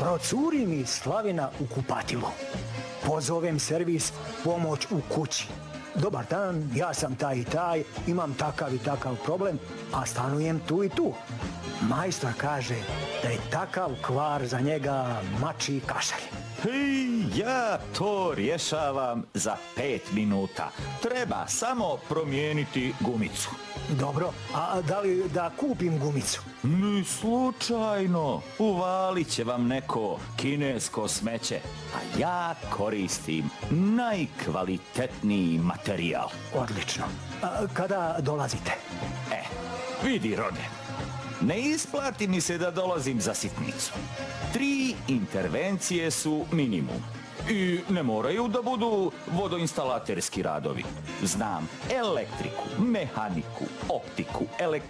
Procuri mi slavina u kupatilu. Pozovem servis pomoć u kući. Dobar dan, ja sam taj i taj, imam takav i takav problem, a stanujem tu i tu. Majstor kaže da je takav kvar za njega mačji kašalj. Ja to rješavam za 5 minuta. Treba samo promijeniti gumicu. Dobro, a da li da kupim gumicu? Ni slučajno. Uvalit će vam neko kinesko smeće, a ja koristim najkvalitetniji materijal. Odlično. Kada dolazite? Vidi, Rode, ne isplati mi se da dolazim za sitnicu. 3 intervencije su minimum. I ne moraju da budu vodoinstalaterski radovi. Znam elektriku, mehaniku, optiku,